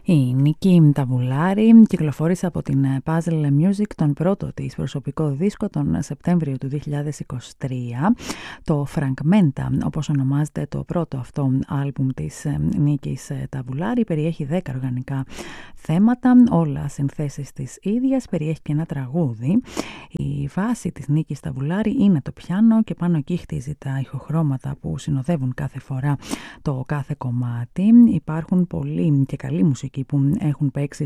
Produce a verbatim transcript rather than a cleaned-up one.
Η Νίκη Ταβουλάρη κυκλοφόρησε από την Puzzle Music τον πρώτο της προσωπικό δίσκο τον Σεπτέμβριο του δύο χιλιάδες είκοσι τρία. Το Fragmenta, όπως ονομάζεται το πρώτο αυτό άλμπουμ της Νίκης Ταβουλάρη, περιέχει δέκα οργανικά θέματα, όλα συνθέσεις της ίδιας, περιέχει και ένα τραγούδι. Η βάση της Νίκης Ταβουλάρη είναι το πιάνο και πάνω εκεί χτίζει τα ηχοχρώματα που συνοδεύουν κάθε φορά το κάθε κομμάτι. Υπάρχουν πολλοί και καλή μουσική που έχουν παίξει